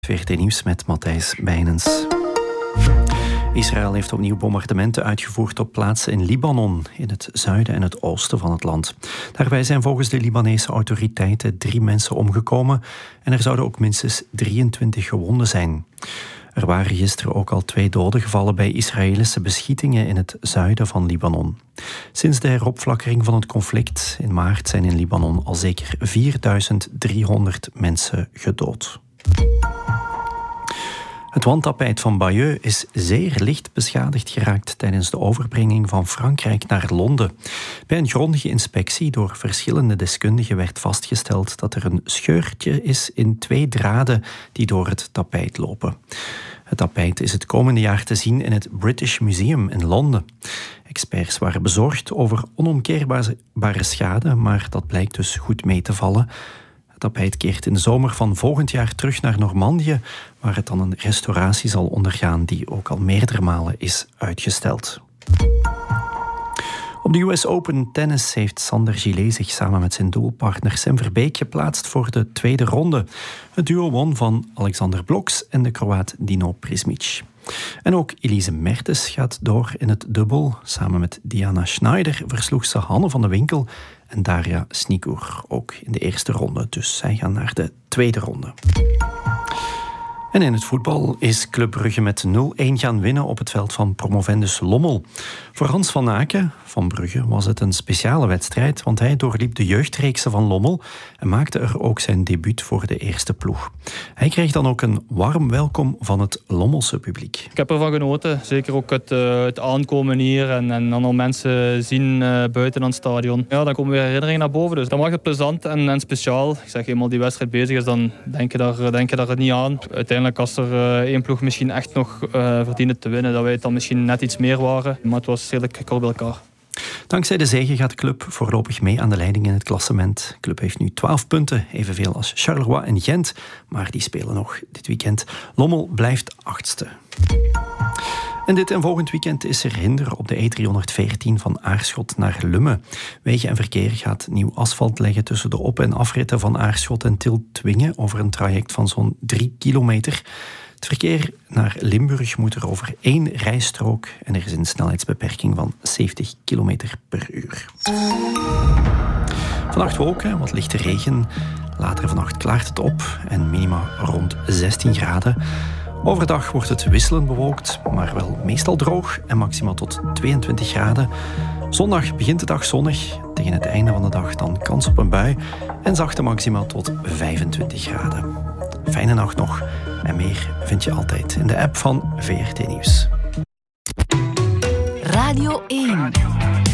VRT Nieuws met Matthijs Bijnens. Israël heeft opnieuw bombardementen uitgevoerd op plaatsen in Libanon, in het zuiden en het oosten van het land. Daarbij zijn volgens de Libanese autoriteiten 3 mensen omgekomen en er zouden ook minstens 23 gewonden zijn. Er waren gisteren ook al 2 doden gevallen bij Israëlische beschietingen in het zuiden van Libanon. Sinds de heropflakkering van het conflict in maart zijn in Libanon al zeker 4300 mensen gedood. Het wandtapijt van Bayeux is zeer licht beschadigd geraakt tijdens de overbrenging van Frankrijk naar Londen. Bij een grondige inspectie door verschillende deskundigen werd vastgesteld dat er een scheurtje is in 2 draden die door het tapijt lopen. Het tapijt is het komende jaar te zien in het British Museum in Londen. Experts waren bezorgd over onomkeerbare schade, maar dat blijkt dus goed mee te vallen. Het tapijt keert in de zomer van volgend jaar terug naar Normandië, waar het dan een restauratie zal ondergaan die ook al meerdere malen is uitgesteld. Op de US Open tennis heeft Sander Gillet zich samen met zijn duelpartner Sam Verbeek geplaatst voor de tweede ronde. Het duo won van Alexander Bloks en de Kroaat Dino Prismic. En ook Elise Mertens gaat door in het dubbel. Samen met Diana Schneider versloeg ze Hanne van de Winkel en Daria Snikur ook in de eerste ronde. Dus zij gaan naar de tweede ronde. En in het voetbal is Club Brugge met 0-1 gaan winnen op het veld van promovendus Lommel. Voor Hans van Aken van Brugge was het een speciale wedstrijd, want hij doorliep de jeugdreeksen van Lommel en maakte er ook zijn debuut voor de eerste ploeg. Hij kreeg dan ook een warm welkom van het Lommelse publiek. Ik heb ervan genoten, zeker ook het aankomen hier en dan al mensen zien buiten aan het stadion. Ja, dan komen weer herinneringen naar boven, dus dan mag het plezant en speciaal. Ik zeg, eenmaal die wedstrijd bezig is, dan denk je daar niet aan. Uiteindelijk, als er 1 ploeg misschien echt nog verdiende te winnen, dat wij het dan misschien net iets meer waren. Maar het was redelijk kort bij elkaar. Dankzij de zege gaat de club voorlopig mee aan de leiding in het klassement. De club heeft nu 12 punten, evenveel als Charleroi en Gent. Maar die spelen nog dit weekend. Lommel blijft 8e. En dit en volgend weekend is er hinder op de E314 van Aarschot naar Lummen. Wegen en Verkeer gaat nieuw asfalt leggen tussen de op- en afritten van Aarschot en Tielt-Twingen over een traject van zo'n 3 kilometer. Het verkeer naar Limburg moet er over 1 rijstrook en er is een snelheidsbeperking van 70 km per uur. Vannacht wolken, wat lichte regen. Later vannacht klaart het op en minima rond 16 graden. Overdag wordt het wisselend bewolkt, maar wel meestal droog en maximaal tot 22 graden. Zondag begint de dag zonnig. Tegen het einde van de dag dan kans op een bui en zachte maximaal tot 25 graden. Fijne nacht nog. En meer vind je altijd in de app van VRT Nieuws. Radio 1.